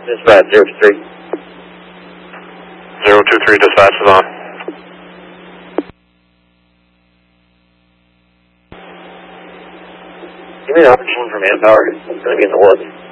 Dispatch 023. 023, dispatch is on. Give me an opportunity for manpower. It's going to be in the woods.